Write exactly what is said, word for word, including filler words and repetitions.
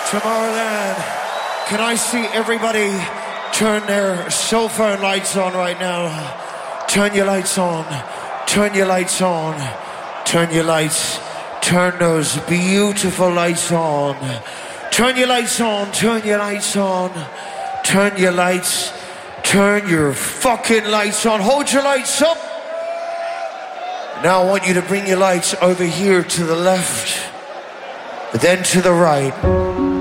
Tomorrowland. Can I see everybody turn their cell phone lights on right now? Turn your lights on. Turn your lights on. Turn your lights. Turn those beautiful lights on. Turn your lights on. Turn your lights on. Turn your lights. Turn your fucking lights on. Hold your lights up. Now I want you to bring your lights over here to the left, then to the right.